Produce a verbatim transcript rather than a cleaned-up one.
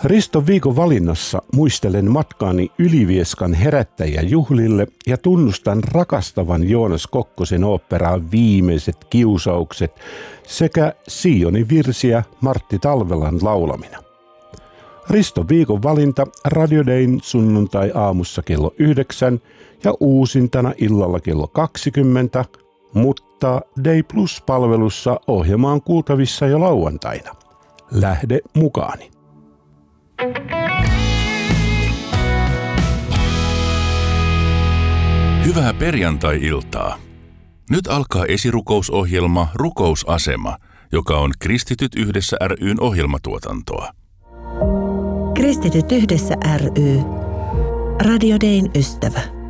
Riston viikon valinnassa muistelen matkaani Ylivieskan herättäjäjuhlille ja tunnustan rakastavan Joonas Kokkosen oopperaan Viimeiset kiusaukset sekä Sionin virsiä Martti Talvelan laulamina. Riston viikon valinta Radio Dayn sunnuntai-aamussa kello yhdeksän ja uusintana illalla kello kaksikymmentä, mutta Day Plus-palvelussa ohjelma on kuultavissa jo lauantaina. Lähde mukaani. Hyvää perjantai-iltaa. Nyt alkaa esirukousohjelma Rukousasema, joka on Kristityt yhdessä ry:n ohjelmatuotantoa. Kristityt yhdessä ry. Radio Dayn ystävä.